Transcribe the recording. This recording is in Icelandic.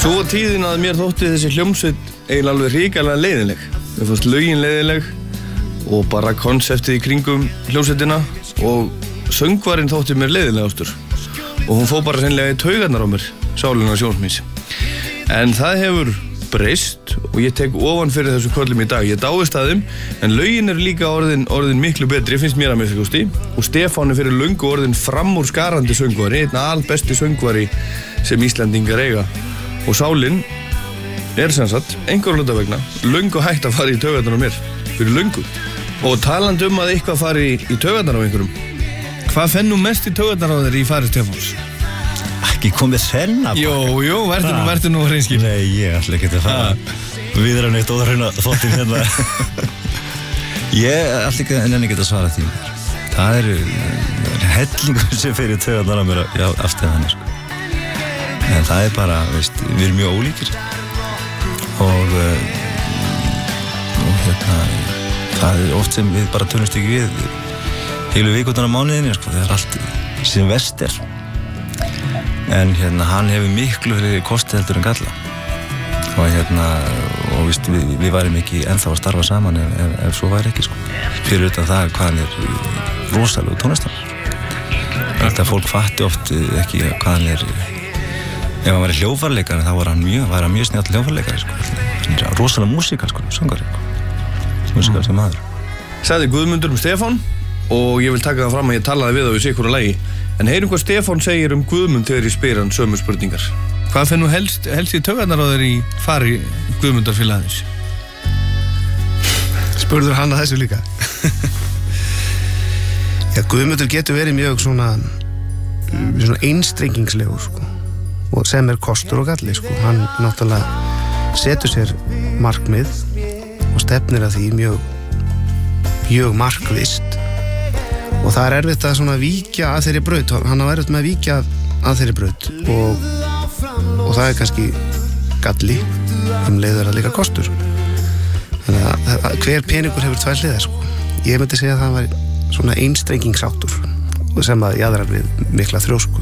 Svo tíðin að mér þótti þessi hljómsveit eiginlega alveg hrikalega leiðinleg. Mér fannst lögin leiðinleg og bara konseptið í kringum hljómsveitina og söngvarinn þótti mér leiðinlegastur. Og hún fór bara sennilega í taugarnar á mér, sálina sjónsmís. En það hefur breyst og ég tek ofan fyrir þessu köllum í dag. Ég dáist að þeim, en lögin líka orðin miklu betri, finnst mér að minnsta kosti. Og Stefán fyrir löngu orðin framúrskarandi söngvari, einn albesti söngvari sem Íslendingar eiga. Og sálin sem sagt, einhver hluta vegna, löngu hægt að fara í taugarnar á mér, fyrir löngu. Og talandi að eitthvað fari í taugarnar á einhverjum, hvað fenn nú mest í taugarnar á þér í fari Stefáns? Ekki komið senna bara. Jó, verður nú hreinskil. Nei, ég ætla ekki að fara við erum neitt óðarhrauna þóttin hérna. Ég ætla ekki að geta svarað því. Það hellingur sem fyrir taugarnar á mér afstæðanir, sko. En það bara, veist, við erum mjög ólíkir og hérna, það oft sem við bara tölumst ekki við heilu vikurnar á mánuðinni, sko, það allt sem verst en hérna, hann hefur miklu kosti heldur en galla og hérna, og veist, við værum ekki ennþá að starfa saman ef svo væri ekki, sko, fyrir utan það hvað hann rosalega tónlistar. Þetta fólk fatti oft ekki hvað hann ef hann var hljófarleikari, þá var hann mjög snjall hljófarleikari, sko. Hann rosalega músíkar, sko, söngari, músíkar sem maður. Sagði Guðmundur Stefán og ég vil taka það fram að ég talaði við á í sikura lagi. En heyrum hvað Stefán segir Guðmund þegar ég spyr hann sömu spurningar. Hvað fenn nú helst í taugarnar á þér í fari Guðmundar félagsins? Spurður hann að þessu líka? Já, Guðmundur getur verið mjög svona einstrengingslegur, sko. Og sem kostur og galli, sko. Hann náttúrulega setur sér markmið og stefnir að því mjög markvisst og það erfitt að svona víkja að þeirri braut, hann á erfitt með að víkja að þeirri braut og það kannski galli leiður að líka kostur. Þannig að hver peningur hefur tvær hliðar, sko. Ég myndi segja að það var svona einstrengingsháttur sem að jaðrar við mikla þrjósku.